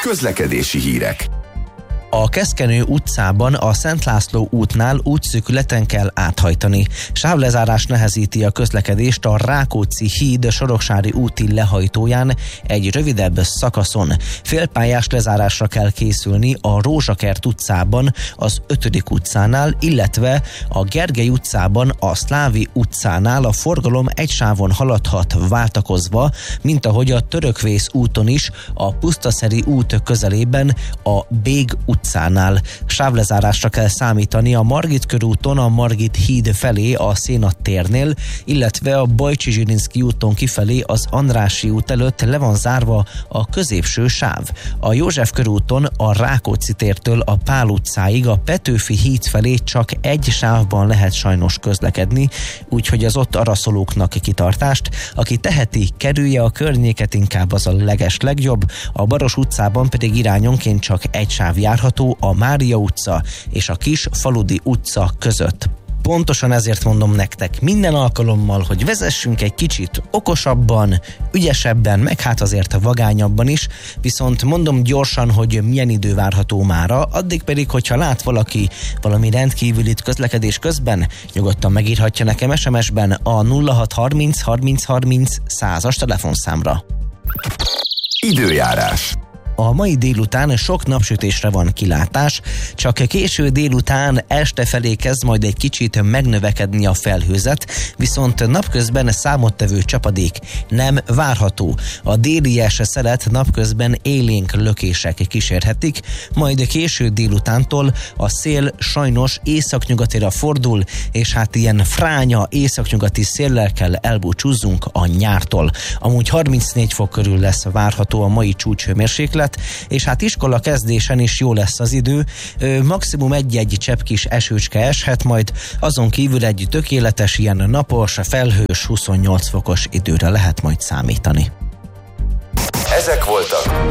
Közlekedési hírek. A Keszkenő utcában a Szent László útnál útszűkületen kell áthajtani. Sávlezárás nehezíti a közlekedést a Rákóczi híd Soroksári úti lehajtóján egy rövidebb szakaszon. Félpályás lezárásra kell készülni a Rózsakert utcában az 5. utcánál, illetve a Gergely utcában a Szlávi utcánál a forgalom egy sávon haladhat váltakozva, mint ahogy a Törökvész úton is a Pusztaszeri út közelében a Bég utcánál. Sávlezárásra kell számítani a Margit körúton a Margit híd felé a Szénat térnél, illetve a Bajcsi Zsirinszky úton kifelé az Andrássy út előtt le van zárva a középső sáv. A József körúton a Rákóczi tértől a Pál utcáig a Petőfi híd felé csak egy sávban lehet sajnos közlekedni, úgyhogy az ott araszolóknak kitartást. Aki teheti, kerülje a környéket, inkább az a legjobb. A Baros utcában pedig irányonként csak egy sáv járható a Mária utca és a Kisfaludi utca között. Pontosan ezért mondom nektek minden alkalommal, hogy vezessünk egy kicsit okosabban, ügyesebben, meg hát azért vagányabban is, viszont mondom gyorsan, hogy milyen idő várható mára, addig pedig, hogyha lát valaki valami rendkívülit közlekedés közben, nyugodtan megírhatja nekem SMS-ben a 0630 30 30 100-as telefonszámra. Időjárás. A mai délután sok napsütésre van kilátás, csak késő délután este felé kezd majd egy kicsit megnövekedni a felhőzet, viszont napközben számottevő csapadék nem várható. A délies szelet napközben élénk lökések kísérhetik, majd késő délutántól a szél sajnos északnyugatira fordul, és hát ilyen fránya északnyugati széllel kell elbúcsúzzunk a nyártól. Amúgy 34 fok körül lesz várható a mai csúcshőmérséklet, és hát iskola kezdésen is jó lesz az idő, maximum egy-egy csepp kis esőcske eshet, majd azon kívül egy tökéletes ilyen napos, felhős 28 fokos időre lehet majd számítani. Ezek voltak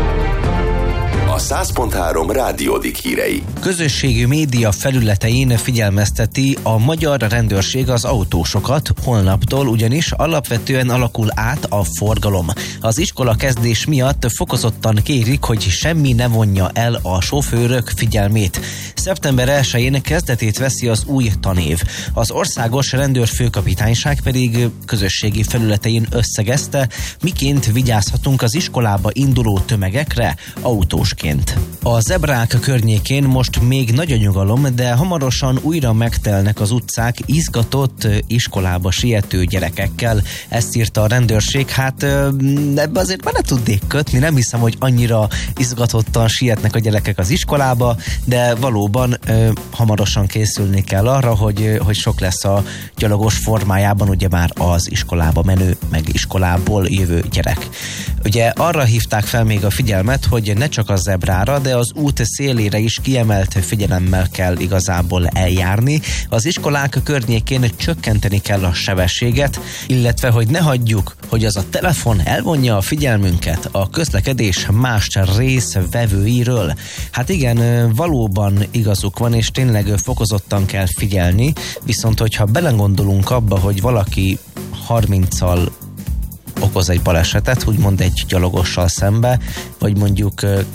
a 100.3 Rádiódik hírei. Közösségi média felületein figyelmezteti a magyar rendőrség az autósokat, holnaptól ugyanis alapvetően alakul át a forgalom. Az iskola kezdés miatt fokozottan kérik, hogy semmi ne vonja el a sofőrök figyelmét. Szeptember 1-én kezdetét veszi az új tanév. Az országos rendőrfőkapitányság pedig közösségi felületein összegezte, miként vigyázhatunk az iskolába induló tömegekre autósként. A zebrák környékén most még nagy a nyugalom, de hamarosan újra megtelnek az utcák izgatott iskolába siető gyerekekkel. Ezt írta a rendőrség, hát ebbe azért bele tudnék kötni, nem hiszem, hogy annyira izgatottan sietnek a gyerekek az iskolába, de valóban hamarosan készülni kell arra, hogy sok lesz a gyalogos formájában ugye már az iskolába menő, meg iskolából jövő gyerek. Ugye arra hívták fel még a figyelmet, hogy ne csak a zebrára, de az út szélére is kiemelt figyelemmel kell igazából eljárni. Az iskolák környékén csökkenteni kell a sebességet, illetve hogy ne hagyjuk, hogy az a telefon elvonja a figyelmünket a közlekedés más részvevőiről. Hát igen, valóban igazuk van, és tényleg fokozottan kell figyelni, viszont hogyha belegondolunk abba, hogy valaki 30-al okoz egy balesetet, úgymond egy gyalogossal szembe, vagy mondjuk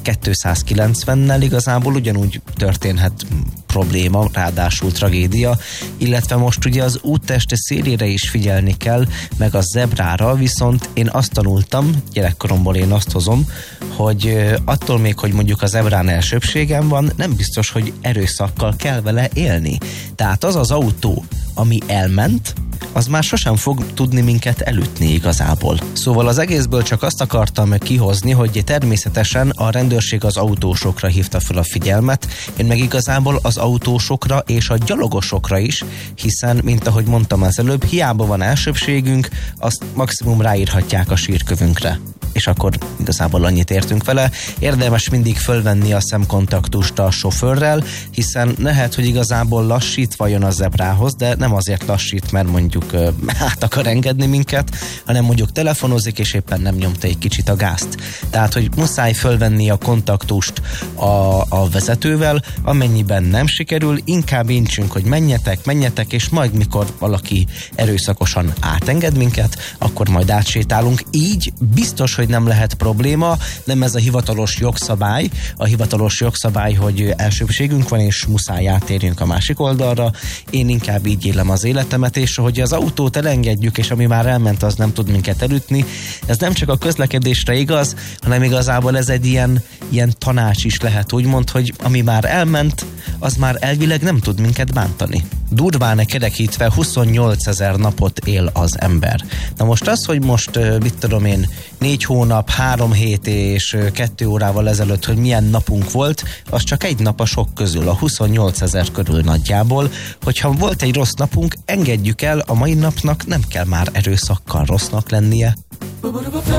290-nel igazából ugyanúgy történhet probléma, ráadásul tragédia, illetve most ugye az úttest szélére is figyelni kell, meg a zebrára, viszont én azt tanultam, gyerekkoromból én azt hozom, hogy attól még, hogy mondjuk a zebrán elsőbbségem van, nem biztos, hogy erőszakkal kell vele élni. Tehát az az autó, ami elment, az már sosem fog tudni minket elütni igazából. Szóval az egészből csak azt akartam kihozni, hogy természetesen a rendőrség az autósokra hívta fel a figyelmet, én meg igazából az autósokra és a gyalogosokra is, hiszen, mint ahogy mondtam az előbb, hiába van elsőbbségünk, azt maximum ráírhatják a sírkövünkre. És akkor igazából annyit értünk vele. Érdemes mindig fölvenni a szemkontaktust a sofőrrel, hiszen lehet, hogy igazából lassítva jön a zebrához, de nem azért lassít, mert mondjuk át akar engedni minket, hanem mondjuk telefonozik, és éppen nem nyomta egy kicsit a gázt. Tehát, hogy muszáj fölvenni a kontaktust a vezetővel, amennyiben nem sikerül, inkább intsünk, hogy menjetek, és majd mikor valaki erőszakosan átenged minket, akkor majd átsétálunk. Így biztos, hogy nem lehet probléma, nem ez a hivatalos jogszabály. A hivatalos jogszabály, hogy elsőbségünk van, és muszáj átérjünk a másik oldalra. Én inkább így élem az életemet, és hogy az autót elengedjük, és ami már elment, az nem tud minket elütni. Ez nem csak a közlekedésre igaz, hanem igazából ez egy ilyen tanács is lehet, úgymond, hogy ami már elment, az már elvileg nem tud minket bántani. Durván kerekítve 28 000 napot él az ember. Na most az, hogy most, mit tudom én, 4 hónap, 3 hét és 2 órával ezelőtt, hogy milyen napunk volt, az csak egy nap a sok közül, a 28 000 körül nagyjából. Hogyha volt egy rossz napunk, engedjük el, a mai napnak nem kell már erőszakkal rossznak lennie.